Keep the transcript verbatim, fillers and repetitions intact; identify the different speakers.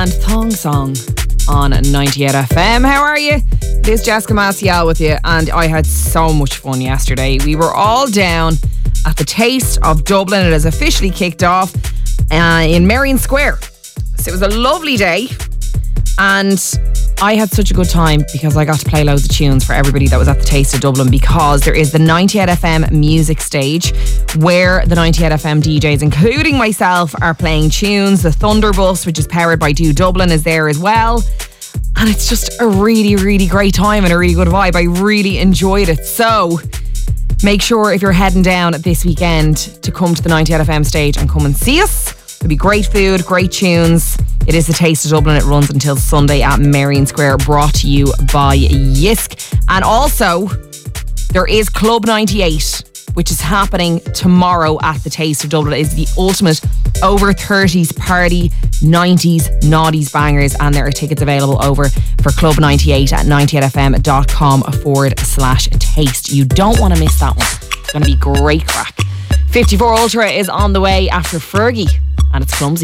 Speaker 1: and Thong Song on ninety-eight F M. How are you? It is Jessica Maciel with you, and I had so much fun yesterday. We were all down at the Taste of Dublin. It has officially kicked off uh, in Merrion Square. So it was a lovely day, and I had such a good time because I got to play loads of tunes for everybody that was at the Taste of Dublin, because there is the ninety-eight F M music stage where the ninety-eight F M D Js, including myself, are playing tunes. The Thunderbus, which is powered by Do Dublin, is there as well. And it's just a really, really great time and a really good vibe. I really enjoyed it. So make sure if you're heading down this weekend to come to the ninety-eight F M stage and come and see us. There'll be great food, great tunes. It is the Taste of Dublin. It runs until Sunday at Merrion Square, brought to you by Yisk. And also, there is Club ninety-eight, which is happening tomorrow at the Taste of Dublin. It is the ultimate over thirties party, nineties, noughties bangers, and there are tickets available over for Club ninety-eight at ninety-eight-fm.com forward slash taste. You don't want to miss that one. It's going to be great crack. fifty-four Ultra is on the way after Fergie, and it's Clumsy.